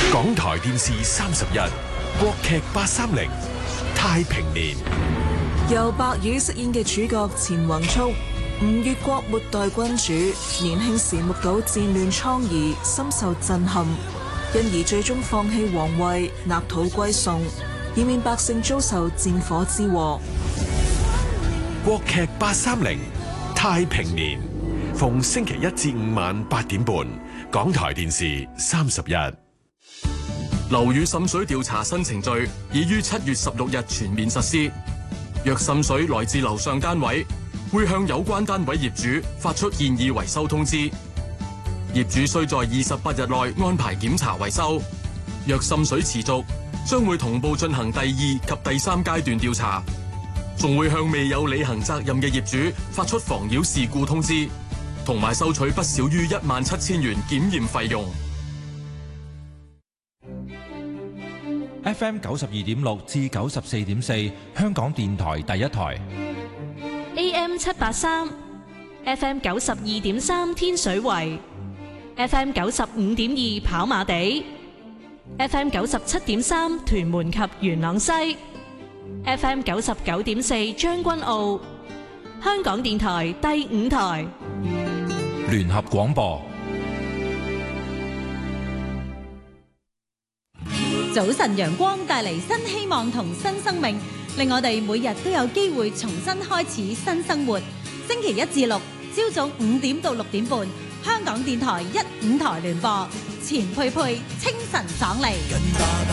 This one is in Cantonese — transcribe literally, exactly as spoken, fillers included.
港台電視三十一，國劇八三零太平年， 由白宇飾演嘅主角錢宏速，吳越國末代君主，年輕時目睹戰亂瘡痍，深受震撼，因而最終放棄皇位，納土歸宋，以免百姓遭受戰火之禍。 國劇八三零太平年，逢星期一至五晚八點半，港台電視三十一。 樓宇滲水調查新程序已於七月十六日全面實施。若滲水來自樓上單位，會向有關單位業主發出建議維修通知。業主需在二十八日內安排檢查維修。若滲水持續，將會同步進行第二及第三階段調查，仲會向未有履行責任嘅業主發出妨擾事故通知，同埋收取不少於一萬七千元檢驗費用。 F M 九十二點六至九十四點四，香港電台第一台。 A M 七八三 ，F M 九十二點三天水圍 ，F M 九十五點二跑馬地 ，F M 九十七點三屯門及元朗西 ，F M 九十九點四將軍澳，香港電台第五台聯合廣播。 早晨陽光帶嚟新希望同新生命，令我哋每日都有機會重新開始新生活。星期一至六朝早五點到六點半，香港電台一五台聯播，錢佩佩清晨爽利。